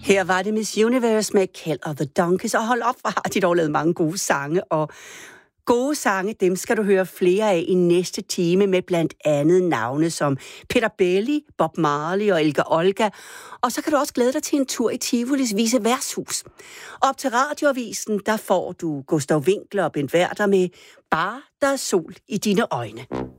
Her var det Miss Universe med Kell of the Donkeys, og hold op, hvor har de dog lavet mange gode sange, og gode sange, dem skal du høre flere af i næste time med blandt andet navne som Peter Belli, Bob Marley og Elga Olga, og så kan du også glæde dig til en tur i Tivolis Vise Værtshus. Op til Radioavisen, der får du Gustav Winckler og Bent Werther med Bare der er sol i dine øjne.